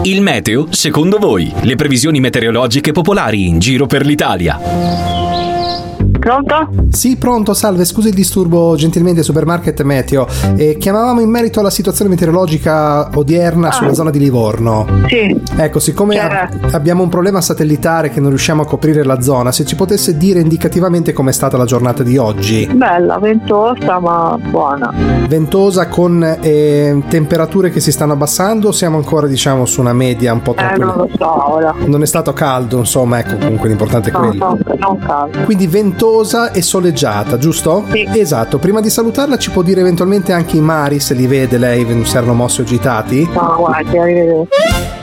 Il meteo, secondo voi? Le previsioni meteorologiche popolari in giro per l'Italia. Pronto? Sì, pronto, salve, scusi il disturbo, gentilmente Supermarket Meteo. Chiamavamo in merito alla situazione meteorologica odierna sulla zona di Livorno. Sì. Ecco, siccome abbiamo un problema satellitare che non riusciamo a coprire la zona, se ci potesse dire indicativamente com'è stata la giornata di oggi. Bella, ventosa ma buona. Ventosa con temperature che si stanno abbassando o siamo ancora, diciamo, su una media un po' troppo... Non lo so ora. Non è stato caldo, insomma, ecco, comunque l'importante è quello. No, non caldo. Quindi ventosa e soleggiata, giusto? Sì. Esatto. Prima di salutarla ci può dire eventualmente anche i mari, se li vede lei, se erano mossi o agitati? No, guardi, arrivederci.